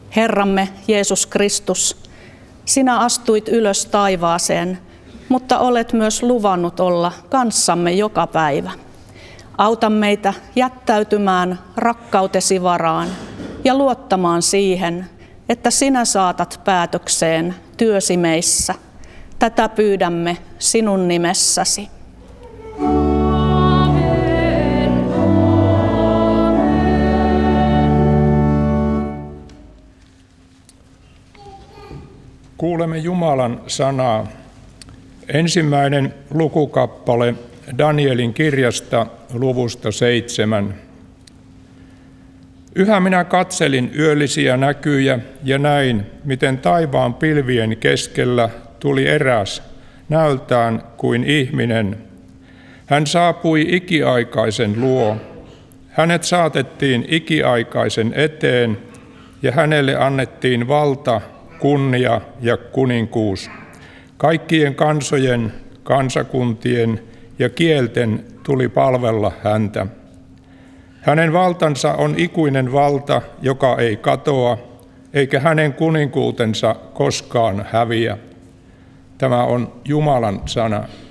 Herramme Jeesus Kristus, sinä astuit ylös taivaaseen, mutta olet myös luvannut olla kanssamme joka päivä. Auta meitä jättäytymään rakkautesi varaan ja luottamaan siihen, että sinä saatat päätökseen työsi meissä. Tätä pyydämme sinun nimessäsi. Kuulemme Jumalan sanaa. Ensimmäinen lukukappale Danielin kirjasta luvusta 7. Yhä minä katselin yöllisiä näkyjä ja näin, miten taivaan pilvien keskellä tuli eräs, näöltään kuin ihminen. Hän saapui ikiaikaisen luo. Hänet saatettiin ikiaikaisen eteen ja hänelle annettiin valta, kunnia ja kuninkuus. Kaikkien kansojen, kansakuntien ja kielten tuli palvella häntä. Hänen valtansa on ikuinen valta, joka ei katoa, eikä hänen kuninkuutensa koskaan häviä. Tämä on Jumalan sana.